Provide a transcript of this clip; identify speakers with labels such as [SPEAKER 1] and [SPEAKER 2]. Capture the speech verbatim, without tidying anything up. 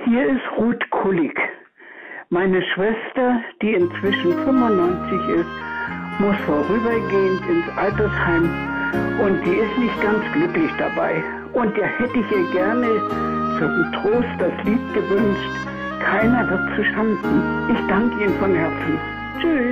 [SPEAKER 1] Hier ist Ruth Kulig. Meine Schwester, die inzwischen fünfundneunzig ist, muss vorübergehend ins Altersheim und die ist nicht ganz glücklich dabei. Und da hätte ich ihr gerne zum Trost das Lied gewünscht, Keiner wird zu Schanden. Ich danke Ihnen von Herzen. Tschüss.